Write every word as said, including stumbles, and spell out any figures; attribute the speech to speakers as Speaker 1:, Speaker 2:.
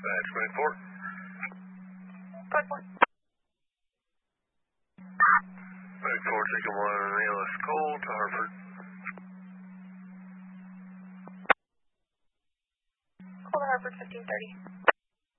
Speaker 1: Dispatch, code four.
Speaker 2: Code four.
Speaker 1: Code four, taking one A L S Gold to Hartford.
Speaker 2: Call to Hartford fifteen thirty.